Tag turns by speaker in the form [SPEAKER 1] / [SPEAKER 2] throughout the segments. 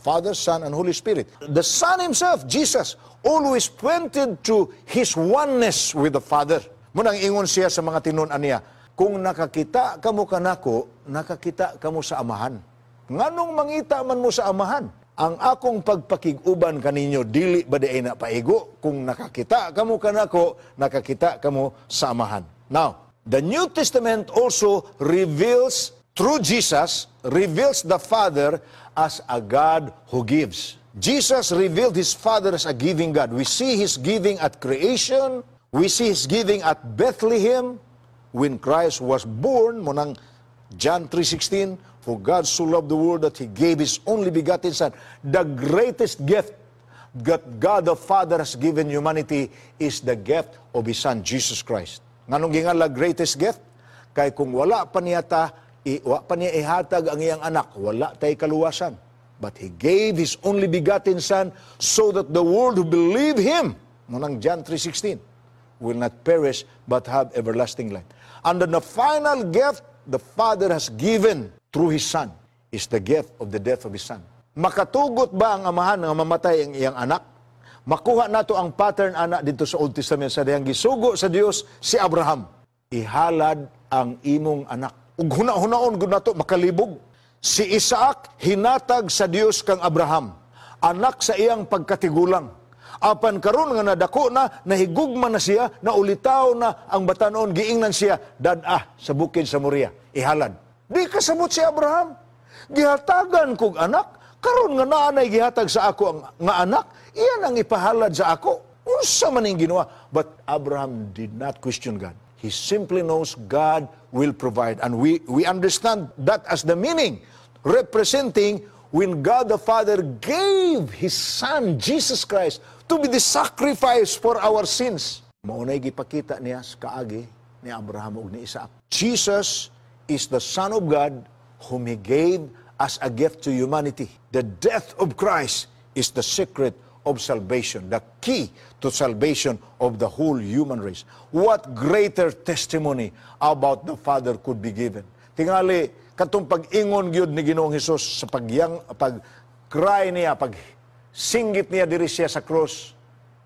[SPEAKER 1] Father, Son, and Holy Spirit. The Son Himself, Jesus, always pointed to His oneness with the Father. Munang ingon siya sa mga tinunan niya, kung nakakita kamo kanako, nakakita kamo sa Amahan. Nganong mangita man mo sa Amahan? Ang akong pagpakiguban kaninyo, dili ba di ay napaigo? Kung nakakita kamo kanako, nakakita kamo sa Amahan. Now, the New Testament also reveals, through Jesus, reveals the Father as a God who gives. Jesus revealed His Father as a giving God. We see His giving at creation. We see His giving at Bethlehem when Christ was born. Munang John 3:16, for God so loved the world that He gave His only begotten Son. The greatest gift that God the Father has given humanity is the gift of His Son, Jesus Christ. Nganong gingala greatest gift? Kay kung wala pa niya ihatag ang iyang anak, wala tay kaluwasan. But He gave His only begotten Son so that the world who believe Him, munang John 3:16, will not perish but have everlasting life. And then the final gift the Father has given through His Son is the gift of the death of His Son. Makatugot ba ang amahan nga mamatay ang iyang anak? Makuha nato ang pattern anak dito sa Old Testament sa diyang gisugo sa Dios si Abraham. Ihalad ang imong anak. Ug huna-hunaon gud nato makalibog. Si Isaac hinatag sa Dios kang Abraham, anak sa iyang pagkatigulang. Apan karon nga nadako na, nahigugma na siya, naulitaw na ang batanon, giingnan siya, dadah sa bukid sa Moria, ihalad. Di kasabot si Abraham. Gihatagan kog anak, karon nga naanay gihatag sa ako ang nga anak, iyan ang ipahalad sa ako. Unsa man ning ginawa? But Abraham did not question God. He simply knows God will provide. And we understand that as the meaning, representing when God the Father gave His Son, Jesus Christ, to be the sacrifice for our sins. Maunay gipakita niya sa kaagi ni Abraham ug ni Isaac. Jesus is the Son of God whom He gave as a gift to humanity. The death of Christ is the secret of salvation, the key to salvation of the whole human race. What greater testimony about the Father could be given? Tingali, katong pag-ingon gyud ni Ginoong Hesus sa pag-cry niya, pag-singgit niya diri siya sa cross,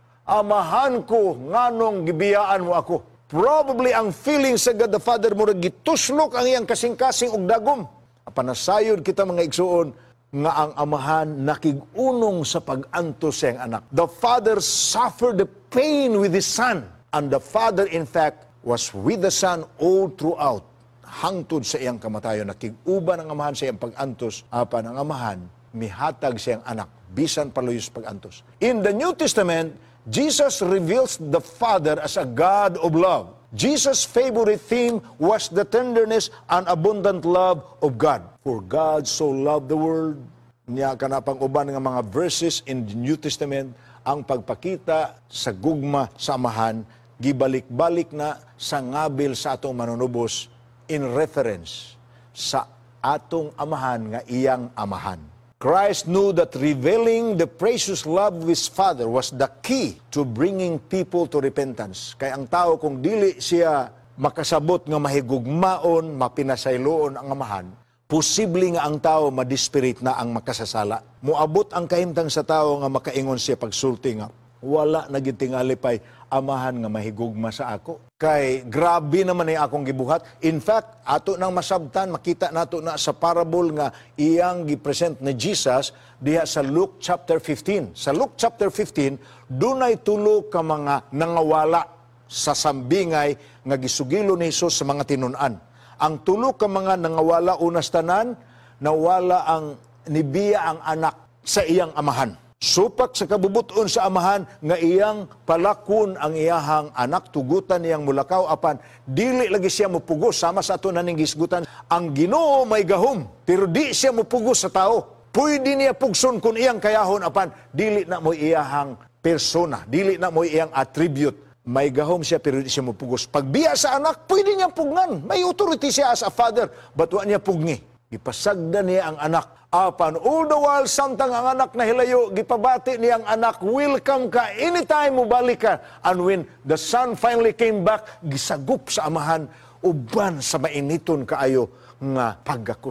[SPEAKER 1] Amahan ko, nganong gibiyaan mo ako. Probably ang feeling sa God the Father mo gituslok ang iyang kasing-kasing og dagom. Apanasayod kita mga igsuon, nga ang amahan nakigunong sa pag-antos sa iyang anak. The Father suffered the pain with His Son. And the Father, in fact, was with the Son all throughout. Hangtod sa iyang kamatayon. Nakiguban ang amahan sa iyang pag-antos. Apan ang amahan, mihatag sa iyang anak. Bisan paluyos pag-antos. In the New Testament, Jesus reveals the Father as a God of love. Jesus' favorite theme was the tenderness and abundant love of God. For God so loved the world. Niya ka na pang uban ng mga verses in the New Testament, ang pagpakita sa gugma sa amahan, gibalik-balik na sa ngabil sa atong manunubos in reference sa atong amahan nga iyang amahan. Christ knew that revealing the precious love of His Father was the key to bringing people to repentance. Kaya ang tao kung dili siya makasabot nga mahigugmaon, mapinasayloon ang amahan, posible nga ang tao madispirit na ang makasasala. Muabot ang kahimtang sa tao nga makaingon siya pagsulti nga, wala na gitingali pay amahan nga mahigugma sa ako. Kay grabe naman ay akong gibuhat. In fact, ato nang masabtan, makita nato na sa parable nga iyang gipresent ni Jesus diha sa Luke chapter 15. Sa Luke chapter 15, dunay tulo ka mga nangawala sa sambingay nga gisugilo ni Jesus sa mga tinunan. Ang tulo ka mga nangawala unas tanan, nawala ang nibiya ang anak sa iyang amahan. Supak sa kabubuton sa amahan nga iyang palakon ang iyahang anak, tugutan niyang mulakaw apan dili lagi siya mupugos sama sa ato naning gisgutan. Ang Ginoo may gahom pero di siya mupugos sa tao. Pwede niya pugson kun iyang kayahon apan dili na mo iyahang persona, dili na mo iyang attribute. May gahom siya pero di siya mupugos. Pagbiya sa anak, pwede niya pugnan. May authority siya as a father, but wa niya pugni. Ipasagda niya ang anak. Apan, all the while, samtang ang anak na hilayo, gipabati niya ang anak, welcome ka, anytime mo balik ka. And when the son finally came back, gisagup sa amahan, uban sa mainiton kaayo nga paggakos.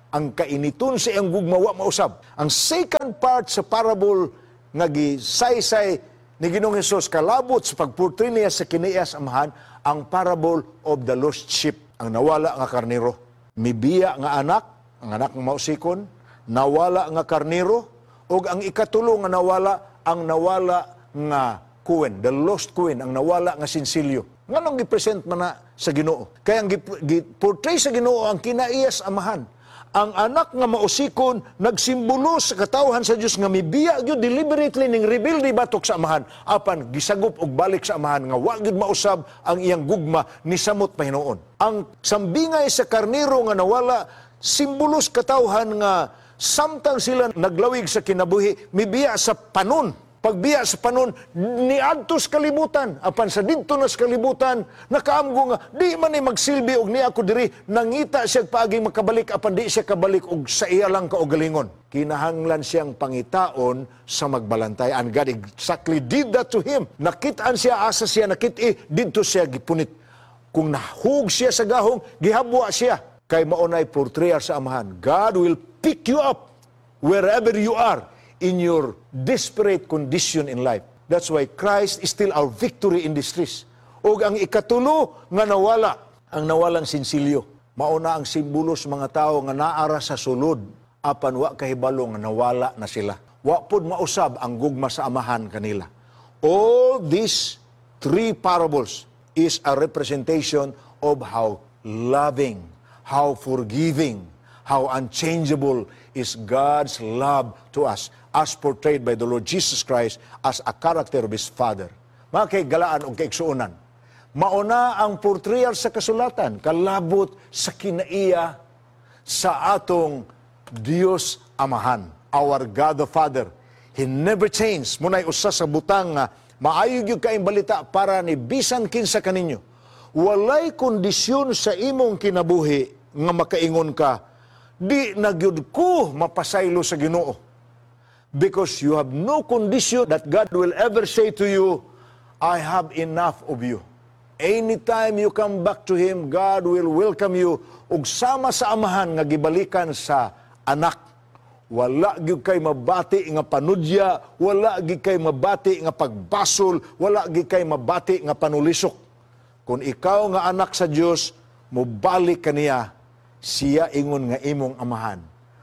[SPEAKER 1] ang kainiton sa iyang gugma wa mausab. Ang second part sa parable nga gisaysay ni Ginoong Hesus kalabot sa pagportray niya sa kiniya sa amahan, ang parable of the lost sheep, ang nawala nga karnero. Mibiya nga anak, ang anak ng mausikon, nawala nga karnero, o ang ikatulo nga nawala, ang nawala nga kuwen, the lost kuwen, ang nawala nga sinsilyo. Nga nang gipresent man na sa Ginoo. Kaya ang giportray sa Ginoo ang kinaiyas amahan. Ang anak nga mausikon nagsimbolo sa katawhan sa Dios nga mibiya gyud deliberately ning reveal di batok sa amahan apan gisagop og balik sa amahan nga wa gyud mausab ang iyang gugma ni samot pahinuon. Ang sambingay sa karnero nga nawala simbolos katawhan nga samtang sila naglawig sa kinabuhi mibiya sa panon. Pagbiya sa panon, niadto sa kalibutan. Apan sa dito na sa kalibutan, nakaamgo nga, di man ni magsilbi og niya ako diri, nangita siya paaging makabalik, apan di siya kabalik og sa iya lang kaugalingon. Kinahanglan siyang pangitaon sa magbalantay. And God exactly did that to him. Nakitaan siya, asa siya, dito siya gipunit. Kung nahug siya sa gahong, gihabwa siya. Kay maunay portrayal sa amahan. God will pick you up wherever you are in your desperate condition in life. That's why Christ is still our victory in this race. O ang ikatulo nga nawala, ang nawalang sinsilyo. Mauna ang simbolo sa mga tao nga naara sa sulod, apan wa kahibalo nga nawala na sila. Wa pod mausab ang gugma sa amahan kanila. All these three parables is a representation of how loving, how forgiving, how unchangeable is God's love to us as portrayed by the Lord Jesus Christ as a character of His Father. Mga kaigalaan o kaigsuunan, mauna ang portrayal sa kasulatan, kalabot sa kinaiya sa atong Diyos Amahan, our God the Father. He never changed. Muna'y usa sa butang nga maayog yung kaing balita para ni bisan kinsa kaninyo. Walay kondisyon sa imong kinabuhi nga makaingon ka, di nagyud ko mapasaylo sa Ginoo. Because you have no condition that God will ever say to you, I have enough of you. Anytime you come back to Him, God will welcome you. Ug sama sa amahan nga gibalikan sa anak. Wala gyud kay mabati nga panudya, wala gyud kay mabati nga pagbasol, wala gyud kay mabati nga panulisok. Kung ikaw nga anak sa Dios, mobalik kaniya, siya ingon nga imong amahan.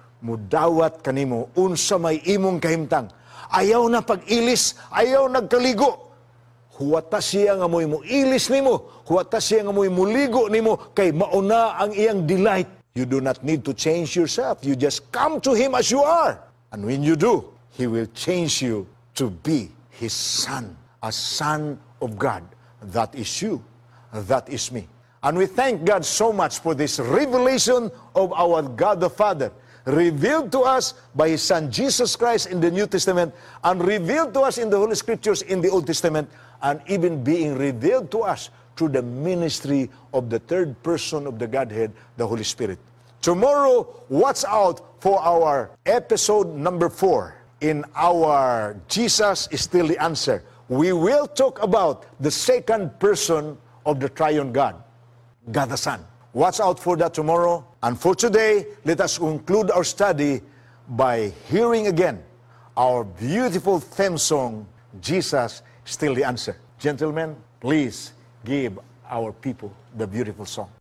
[SPEAKER 1] Mudawat kanimo unsa may imong kahimtang. Ayaw na pag-ilis, ayaw nagkaligo. Huwata siya nga mo'y ilis nimo, huwata siya nga mo'y muligo nimo, kay mauna ang iyang delight. You do not need to change yourself. You just come to Him as you are. And when you do, He will change you to be His Son, a Son of God. That is you. That is me. And we thank God so much for this revelation of our God the Father, revealed to us by His Son Jesus Christ in the New Testament, and revealed to us in the Holy Scriptures in the Old Testament, and even being revealed to us through the ministry of the third person of the Godhead, the Holy Spirit. Tomorrow, watch out for our episode number 4 in our Jesus is Still the Answer. We will talk about the second person of the Triune God, God the Son. Watch out for that tomorrow. And for today, let us conclude our study by hearing again our beautiful theme song, Jesus Still the Answer. Gentlemen, please give our people the beautiful song.